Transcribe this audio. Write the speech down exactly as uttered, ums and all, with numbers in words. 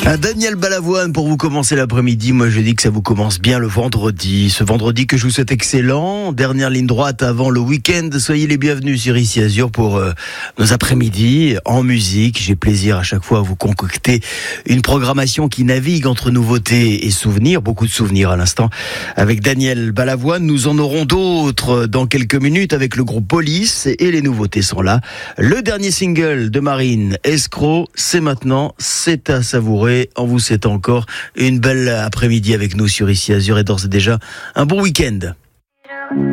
Un Daniel Balavoine pour vous commencer l'après-midi. Moi je dis que ça vous commence bien le vendredi. Ce vendredi que je vous souhaite excellent. Dernière ligne droite avant le week-end. Soyez les bienvenus sur Ici Azur pour euh, nos après-midi en musique. J'ai plaisir à chaque fois à vous concocter une programmation qui navigue entre nouveautés et souvenirs. Beaucoup de souvenirs à l'instant avec Daniel Balavoine. Nous en aurons d'autres dans quelques minutes avec le groupe Police et les nouveautés sont là. Le dernier single de Marine, Escroc, c'est maintenant, c'est à savourer. On vous souhaite encore une belle après-midi avec nous sur Ici Azur et d'ores et déjà un bon week-end.